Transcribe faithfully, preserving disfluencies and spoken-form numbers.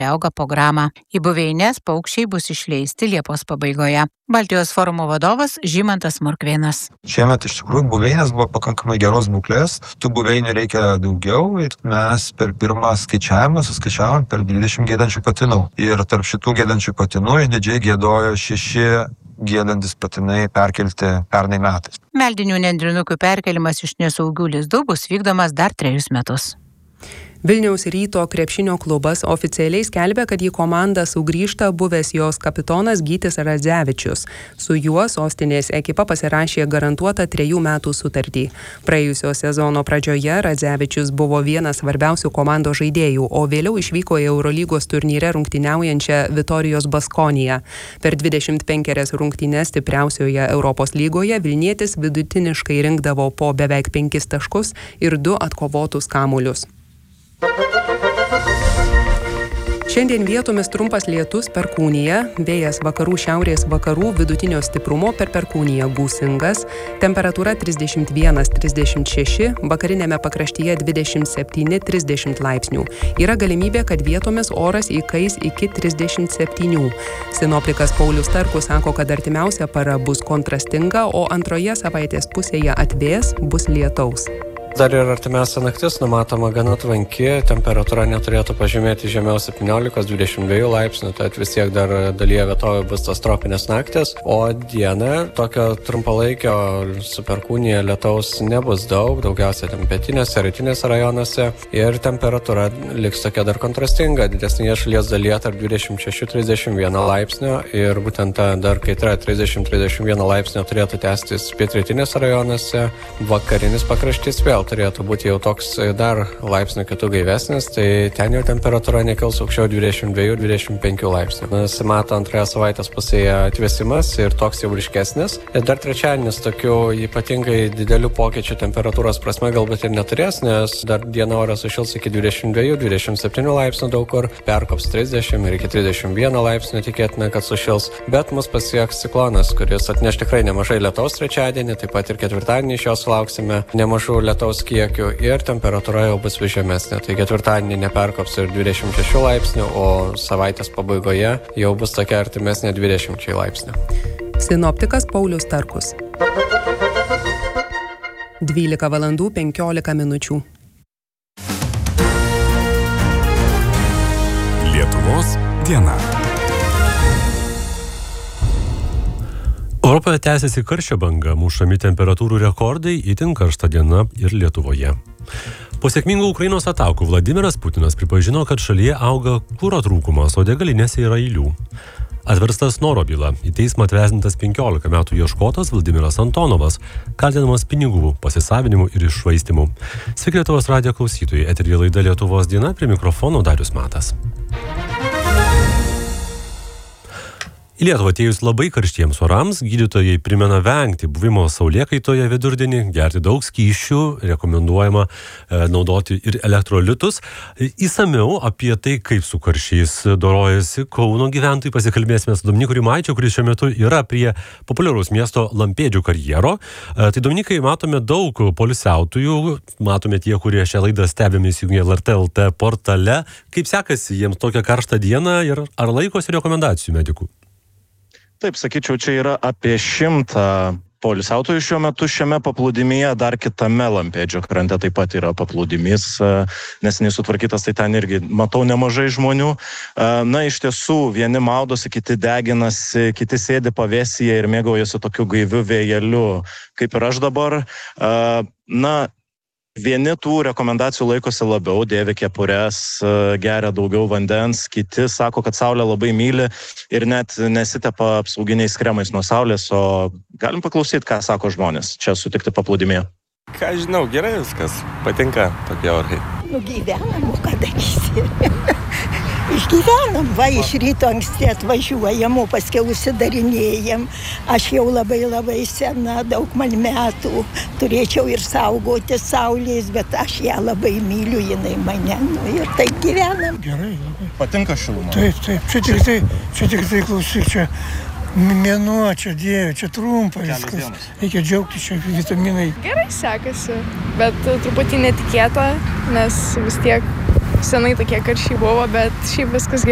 auga programą. Į buveinės paukščiai bus išleisti Liepos pabaigoje. Baltijos forumo vadovas Žymantas Morkvėnas. Šiemet iš tikrųjų buveinės buvo pakankamai geros būklės. Tų buveinių reikia daugiau ir mes per pirmą skaičiavimą suskaičiavom per dvidešimt giedančių patinų. Ir tarp šitų giedančių patinų išdidžiai giedojo šeši giedantis patinai perkelti pernai metais. Meldinių nendrinukų perkelimas iš nesaugių lizdų bus vykdomas dar trejus metus. Vilniaus Ryto krepšinio klubas oficialiai skelbia, kad į komandą sugrįžta buvęs jos kapitonas Gytis Radzevičius. Su juo sostinės ekipa pasirašė garantuotą trejų metų sutartį. Praėjusio sezono pradžioje Radzevičius buvo vienas svarbiausių komandos žaidėjų, o vėliau išvyko į Eurolygos turnyre rungtyniaujančią Vitorijos Baskoniją. Per dvidešimt penkerias rungtynes stipriausioje Europos lygoje vilnietis vidutiniškai rinkdavo po beveik penkis taškus ir du atkovotus kamuolius. Šiandien vietomis trumpas lietus Perkūnija, vėjas vakarų šiaurės vakarų vidutinio stiprumo per Perkūniją gūsingas, temperatūra trisdešimt vienas trisdešimt šeši, vakarinėme pakraštyje dvidešimt septyni trisdešimt laipsnių. Yra galimybė, kad vietomis oras įkais iki trisdešimt septynių. Sinoptikas Paulius Starkus sako, kad artimiausia para bus kontrastinga, o antroje savaitės pusėje atvės, bus lietaus. Dar ir artimiausia naktis numatoma gana tvanki, temperatūra neturėtų pažymėti žemiau septyniolikos dvidešimt dviejų laipsnių, tad vis tiek dar dalyje vietovių bus tos tropinės naktis, o dieną tokio trumpalaikio su Perkūnija lietaus nebus daug, daugiausia ten pietinėse, rytinėse rajonuose ir temperatūra liks tokia dar kontrastinga, didesnėje šalies dalyje tarp dvidešimt šeši trisdešimt vienas laipsnio ir būtent ta dar kaitra trisdešimt trisdešimt vienas laipsnio turėtų tęstis pietrytinėse rajonuose, vakarinis pakraštys vėl turėtų būti jau toks dar laipsnių kitų gaivesnis, tai ten jau temperatūra nekils aukščiau dvidešimt dviejų dvidešimt penkių laipsnių. Nusimato antroje savaitės pusėje atvėsimas ir toks jau ryškesnis. Ir dar trečiadienis tokių ypatingai didelių pokyčių temperatūros prasme galbūt ir neturės, nes dar dieną oras sušils iki dvidešimt dviejų dvidešimt septynių laipsnių daug kur, perkops trisdešimt ir iki trisdešimt vieno laipsnių tikėtina, kad sušils, bet mus pasieks ciklonas, kuris atneš tikrai nemažai lietaus trečiadienį, taip pat ir ketvirtadienį iš jo sulauksime nemažų lietaus kiekių ir temperatūra jau bus vis žemesnė. Tai ketvirtadienį neperkops ir dvidešimt šeši laipsnių, o savaitės pabaigoje jau bus tokia artimesnė dvidešimt laipsnių. Sinoptikas Paulius Starkus. dvylika valandų penkiolika minučių. Lietuvos diena. Europoje tęsiasi karščio banga, mušami temperatūrų rekordai, itin karšta diena ir Lietuvoje. Po sėkmingų Ukrainos atakų Vladimiras Putinas pripažino, kad šalyje auga kuro trūkumas, o degalinėse yra eilių. Atverstas Snoro byla. Į teismą atvesdintas penkiolika metų ieškotas Vladimiras Antonovas, kaltinamas pinigų pasisavinimu ir iššvaistimu. Sveiki Lietuvos radijo klausytojai, eteryje laida Lietuvos diena, prie mikrofono Darius Matas. Į Lietuvą atėjus labai karštiems orams, gydytojai primena vengti buvimo saulėkaitoje vidurdienį, gerti daug skysčių, rekomenduojama e, naudoti ir elektrolitus. Įsamiau apie tai, kaip su karščiais dorojasi Kauno gyventojai, pasikalbėsime su Dominiku Rimaičiu, kuris šiuo metu yra prie populiaraus miesto Lampėdžių karjero. E, tai Dominikai, matome daug poilsiautojų, matome tie, kurie šią laidą stebime įsijungę L R T L T portale. Kaip sekasi jiems tokią karštą dieną ir ar laikosi rekomendacijų medikų? Taip, sakyčiau, čia yra apie šimtą poilsiautojų šiuo metu šiame paplūdimyje, dar kitame Lampėdžio krante taip pat yra paplūdimys, neseniai sutvarkytas, tai ten irgi matau nemažai žmonių. Na, iš tiesų, vieni maudosi, kiti deginasi, kiti sėdi pavėsyje ir mėgaujasi tokiu gaiviu vėjeliu, kaip ir aš dabar. Na, vieni tų rekomendacijų laikosi labiau, dėvi kepures, geria daugiau vandens, kiti sako, kad saulę labai myli ir net nesitepa apsauginiais kremais nuo saulės, o galim paklausyti, ką sako žmonės čia sutikti paplūdimėje. Ką žinau, gerai viskas, patinka tokie orai. Nu gyvenam, ką darysi. Išgyvenam, va, iš ryto anksti atvažiuojam, o paskiau užsidarinėjam. Aš jau labai labai sena, daug man metų, turėčiau ir saugoti saulės, bet aš ją labai myliu, jinai mane, nu ir taip gyvenam. Gerai, labai. Patinka šiluma? Taip, taip, čia tik tai, čia tik tai klausyk, čia mėnuo, čia dieve, čia trumpa viskas. Reikia džiaugtis, čia vitaminai. Gerai sekasi, bet truputį netikėta, nes vis tiek senai tokie karščiai buvo, bet šiaip viskas gerai.